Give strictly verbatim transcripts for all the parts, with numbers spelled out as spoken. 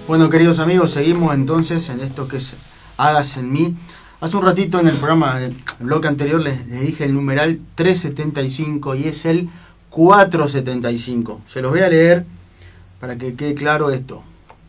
Bueno, queridos amigos, seguimos entonces en esto que es Hágase en mí. Hace un ratito en el programa, en el bloque anterior, les, les dije el numeral trescientos setenta y cinco y es el cuatrocientos setenta y cinco. Se los voy a leer para que quede claro esto.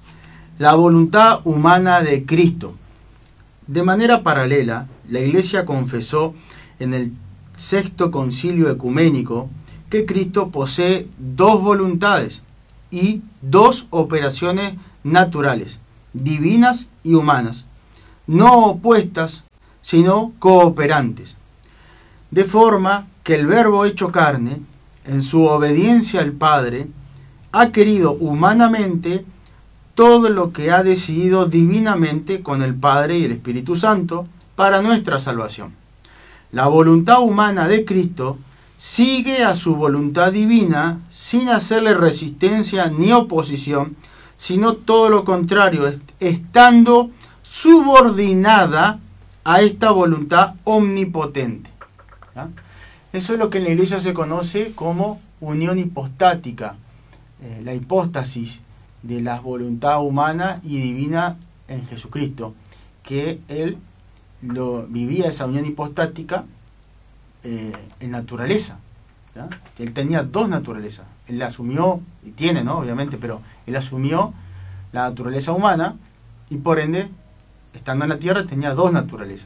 La voluntad humana de Cristo. De manera paralela, la Iglesia confesó en el sexto concilio ecuménico que Cristo posee dos voluntades y dos operaciones naturales, divinas y humanas, no opuestas, sino cooperantes. De forma que el Verbo hecho carne, en su obediencia al Padre, ha querido humanamente todo lo que ha decidido divinamente con el Padre y el Espíritu Santo para nuestra salvación. La voluntad humana de Cristo sigue a su voluntad divina sin hacerle resistencia ni oposición, sino todo lo contrario, estando subordinada a esta voluntad omnipotente. ¿Ya? Eso es lo que en la Iglesia se conoce como unión hipostática, eh, la hipóstasis de la voluntad humana y divina en Jesucristo, que Él lo, vivía esa unión hipostática eh, en naturaleza. ¿Ya? Él tenía dos naturalezas. Él asumió, y tiene, ¿no? Obviamente, pero él asumió la naturaleza humana y por ende, estando en la tierra, tenía dos naturalezas.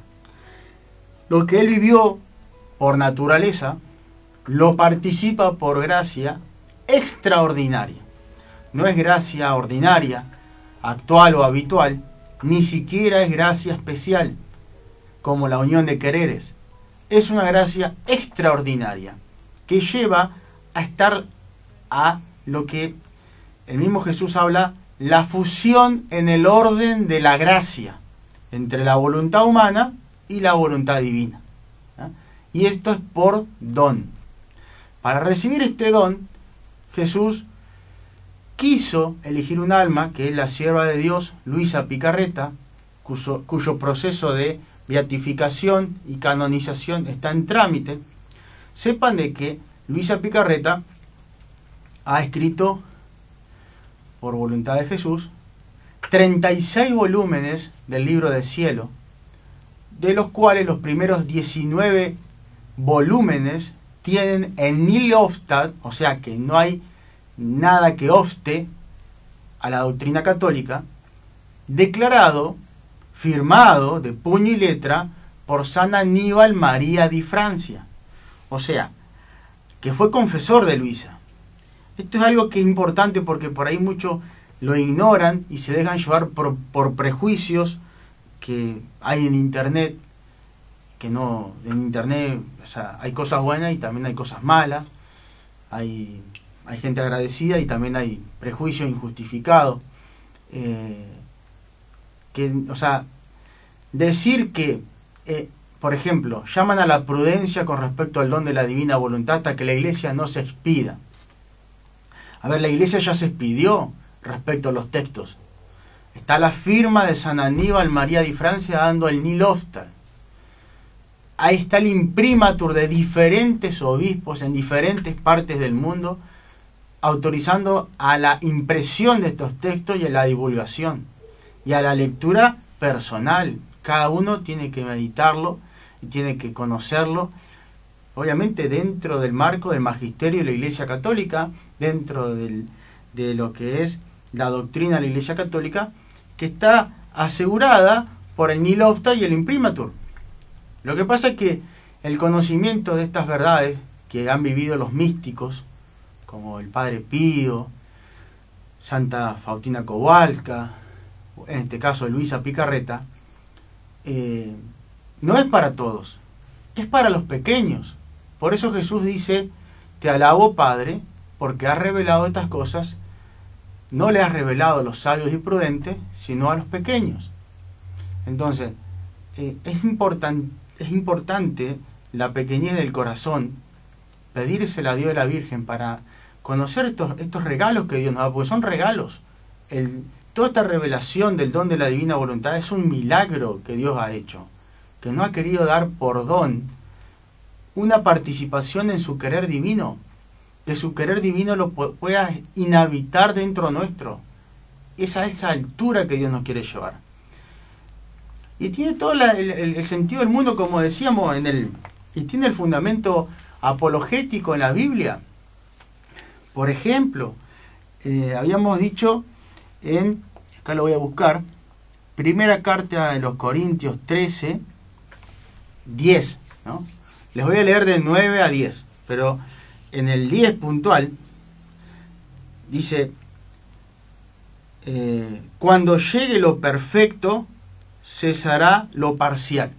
Lo que él vivió por naturaleza, lo participa por gracia extraordinaria. No es gracia ordinaria, actual o habitual, ni siquiera es gracia especial, como la unión de quereres. Es una gracia extraordinaria, que lleva a estar a lo que el mismo Jesús habla, la fusión en el orden de la gracia entre la voluntad humana y la voluntad divina. ¿Ah? Y esto es por don. Para recibir este don, Jesús quiso elegir un alma, que es la sierva de Dios, Luisa Picarreta, cuyo, cuyo proceso de beatificación y canonización está en trámite. Sepan de que Luisa Picarreta ha escrito, por voluntad de Jesús, treinta y seis volúmenes del libro del cielo, de los cuales los primeros diecinueve volúmenes tienen en nihil obstat, o sea que no hay nada que obste a la doctrina católica, declarado, firmado de puño y letra por San Aníbal María di Francia, o sea, que fue confesor de Luisa. Esto es algo que es importante porque por ahí muchos lo ignoran y se dejan llevar por, por prejuicios que hay en internet, que no, en internet, o sea, hay cosas buenas y también hay cosas malas, hay, hay gente agradecida y también hay prejuicios injustificados. Eh, que, o sea, decir que, eh, por ejemplo, llaman a la prudencia con respecto al don de la divina voluntad hasta que la Iglesia no se expida. A ver, la Iglesia ya se expidió respecto a los textos. Está la firma de San Aníbal María di Francia dando el nihil obstat. Ahí está el imprimatur de diferentes obispos en diferentes partes del mundo, autorizando a la impresión de estos textos y a la divulgación y a la lectura personal. Cada uno tiene que meditarlo y tiene que conocerlo, obviamente dentro del marco del magisterio de la Iglesia Católica, dentro del, de lo que es la doctrina de la Iglesia Católica, que está asegurada por el nihil obstat y el imprimatur. Lo que pasa es que el conocimiento de estas verdades que han vivido los místicos, como el Padre Pío, Santa Faustina Kowalska, en este caso Luisa Picarreta, eh, no es para todos, es para los pequeños. Por eso Jesús dice, te alabo Padre, porque has revelado estas cosas, no le has revelado a los sabios y prudentes, sino a los pequeños. Entonces, eh, es, importan, es importante la pequeñez del corazón, pedírsela a Dios y a la Virgen para conocer estos, estos regalos que Dios nos da, porque son regalos. El, toda esta revelación del don de la divina voluntad es un milagro que Dios ha hecho, que no ha querido dar por don una participación en su querer divino, que su querer divino lo pueda inhabitar dentro nuestro, es a esa altura que Dios nos quiere llevar. Y tiene todo la, el, el sentido del mundo, como decíamos, en el y tiene el fundamento apologético en la Biblia. Por ejemplo, eh, habíamos dicho en, acá lo voy a buscar, primera carta de los Corintios trece, diez, ¿no? Les voy a leer de nueve a diez, pero en el diez puntual dice, eh, cuando llegue lo perfecto, cesará lo parcial.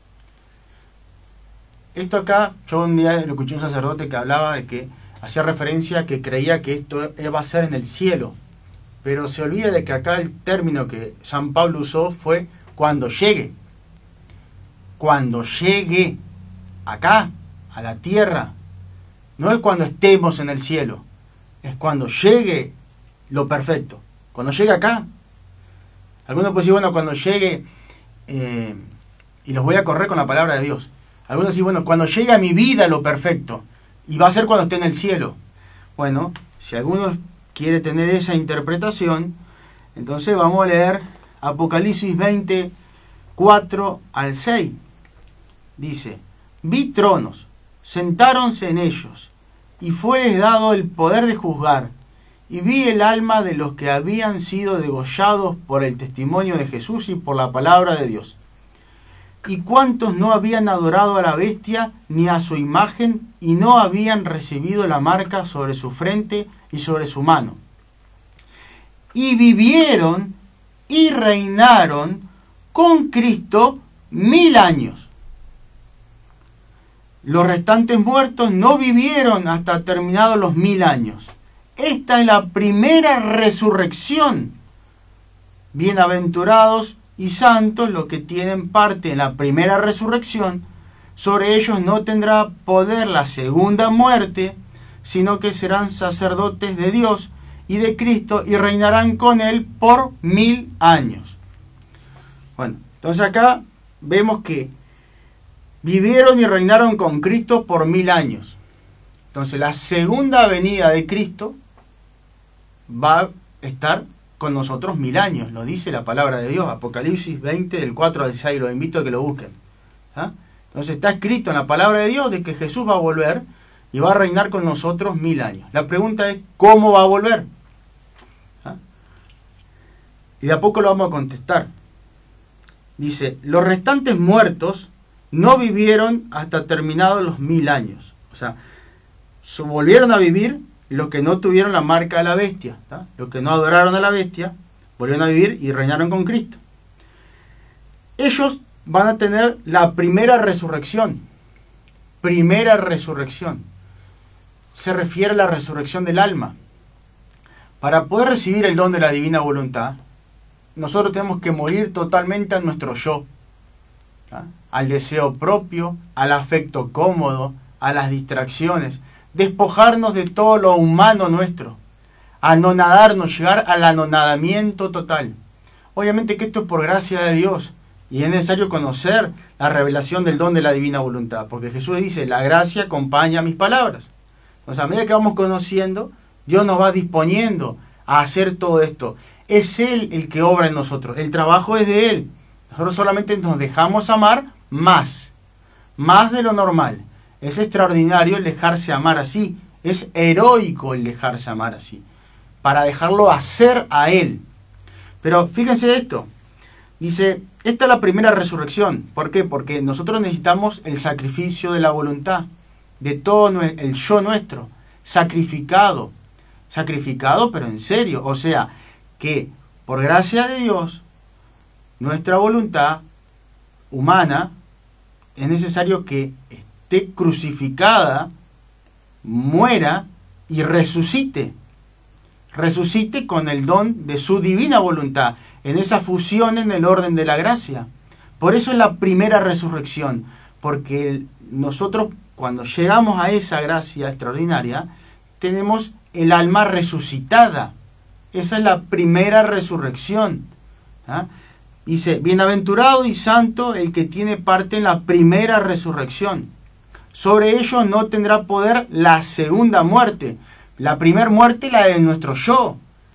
Esto acá, yo un día lo escuché a un sacerdote que hablaba de que hacía referencia a que creía que esto va a ser en el cielo, pero se olvida de que acá el término que San Pablo usó fue cuando llegue. Cuando llegue acá, a la tierra. No es cuando estemos en el cielo, es cuando llegue lo perfecto. Cuando llegue acá. Algunos pueden decir, bueno, cuando llegue, eh, y los voy a correr con la palabra de Dios. Algunos dicen, bueno, cuando llegue a mi vida lo perfecto, y va a ser cuando esté en el cielo. Bueno, si alguno quiere tener esa interpretación, entonces vamos a leer Apocalipsis veinte, cuatro al seis. Dice, vi tronos, sentáronse en ellos, y fueles dado el poder de juzgar, y vi el alma de los que habían sido degollados por el testimonio de Jesús y por la palabra de Dios. Y cuántos no habían adorado a la bestia ni a su imagen, y no habían recibido la marca sobre su frente y sobre su mano. Y vivieron y reinaron con Cristo mil años. Los restantes muertos no vivieron hasta terminados los mil años. Esta es la primera resurrección. Bienaventurados y santos los que tienen parte en la primera resurrección. Sobre ellos no tendrá poder la segunda muerte, sino que serán sacerdotes de Dios y de Cristo y reinarán con Él por mil años. Bueno, entonces acá vemos que vivieron y reinaron con Cristo por mil años. Entonces la segunda venida de Cristo va a estar con nosotros mil años, lo dice la palabra de Dios, Apocalipsis veinte, del cuatro al seis, los invito a que lo busquen. ¿Ah? Entonces está escrito en la palabra de Dios de que Jesús va a volver y va a reinar con nosotros mil años. La pregunta es, ¿cómo va a volver? ¿Ah? Y de a poco lo vamos a contestar. Dice, los restantes muertos no vivieron hasta terminados los mil años. O sea, volvieron a vivir los que no tuvieron la marca de la bestia, ¿tá? Los que no adoraron a la bestia, volvieron a vivir y reinaron con Cristo. Ellos van a tener la primera resurrección. Primera resurrección. Se refiere a la resurrección del alma. Para poder recibir el don de la divina voluntad, nosotros tenemos que morir totalmente a nuestro yo, ¿tá? Al deseo propio, al afecto cómodo, a las distracciones, despojarnos de todo lo humano nuestro, anonadarnos, llegar al anonadamiento total. Obviamente que esto es por gracia de Dios y es necesario conocer la revelación del don de la divina voluntad, porque Jesús dice, la gracia acompaña mis palabras. Entonces a medida que vamos conociendo, Dios nos va disponiendo a hacer todo esto. Es Él el que obra en nosotros, el trabajo es de Él. Nosotros solamente nos dejamos amar más, más de lo normal. Es extraordinario el dejarse amar así, es heroico el dejarse amar así, para dejarlo hacer a Él. Pero fíjense esto, dice, esta es la primera resurrección. ¿Por qué? Porque nosotros necesitamos el sacrificio de la voluntad, de todo el yo nuestro, sacrificado, sacrificado pero en serio, o sea, que por gracia de Dios, nuestra voluntad humana es necesario que esté crucificada, muera y resucite. Resucite con el don de su divina voluntad, en esa fusión en el orden de la gracia. Por eso es la primera resurrección, porque nosotros cuando llegamos a esa gracia extraordinaria, tenemos el alma resucitada. Esa es la primera resurrección. ¿Ah? Dice, bienaventurado y santo el que tiene parte en la primera resurrección. Sobre ellos no tendrá poder la segunda muerte. La primera muerte, la de nuestro yo.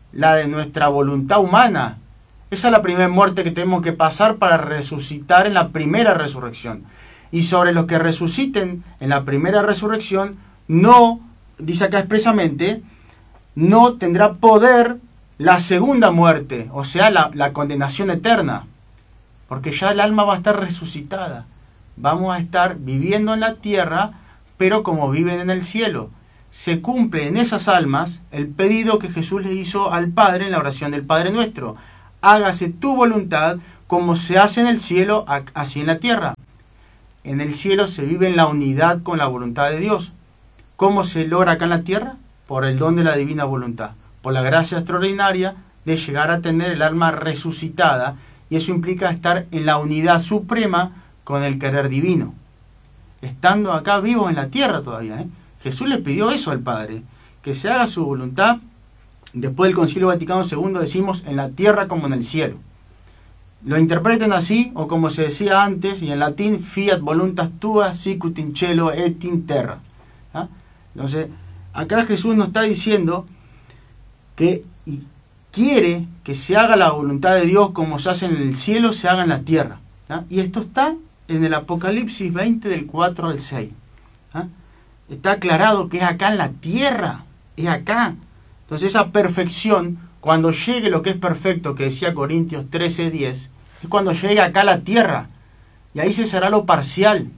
la de nuestra voluntad humana. Esa es la primera muerte que tenemos que pasar para resucitar en la primera resurrección. Y sobre los que resuciten en la primera resurrección, no, dice acá expresamente, no tendrá poder la segunda muerte, o sea, la, la condenación eterna. Porque ya el alma va a estar resucitada. Vamos a estar viviendo en la tierra, pero como viven en el cielo. Se cumple en esas almas el pedido que Jesús le hizo al Padre en la oración del Padre Nuestro. Hágase tu voluntad como se hace en el cielo, así en la tierra. En el cielo se vive en la unidad con la voluntad de Dios. ¿Cómo se logra acá en la tierra? Por el don de la divina voluntad, por la gracia extraordinaria de llegar a tener el alma resucitada, y eso implica estar en la unidad suprema con el querer divino. Estando acá vivos en la tierra todavía, ¿eh? Jesús le pidió eso al Padre, que se haga su voluntad. Después del Concilio Vaticano segundo decimos en la tierra como en el cielo. Lo interpreten así, o como se decía antes, y en latín, fiat voluntas tua sicut in cielo et in terra. ¿Ah? Entonces, acá Jesús nos está diciendo que y quiere que se haga la voluntad de Dios como se hace en el cielo, se haga en la tierra. ¿Ah? Y esto está en el Apocalipsis veinte del cuatro al seis. ¿Ah? Está aclarado que es acá en la tierra, es acá. Entonces esa perfección, cuando llegue lo que es perfecto, que decía Corintios trece diez, es cuando llegue acá a la tierra. Y ahí se será lo parcial.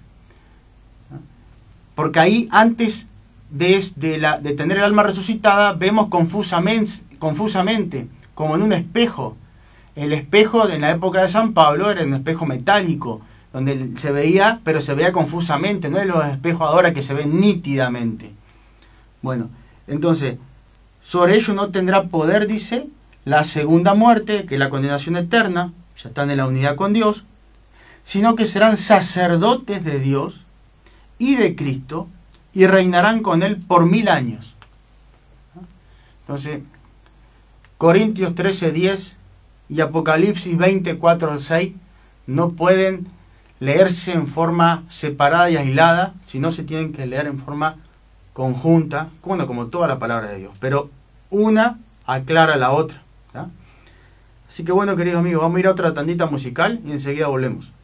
Porque ahí antes de, de, la, de tener el alma resucitada, vemos confusamente, confusamente, como en un espejo. El espejo en la época de San Pablo era un espejo metálico, donde se veía, pero se veía confusamente, no es los espejos ahora que se ven nítidamente. Bueno, entonces, sobre ello no tendrá poder, dice, la segunda muerte, que es la condenación eterna, ya están en la unidad con Dios, sino que serán sacerdotes de Dios y de Cristo, y reinarán con Él por mil años. Entonces, Corintios trece diez y Apocalipsis veinte cuatro al seis no pueden leerse en forma separada y aislada, sino se tienen que leer en forma conjunta, bueno, como toda la palabra de Dios, pero una aclara a la otra, ¿tá? Así que bueno, queridos amigos, vamos a ir a otra tandita musical y enseguida volvemos.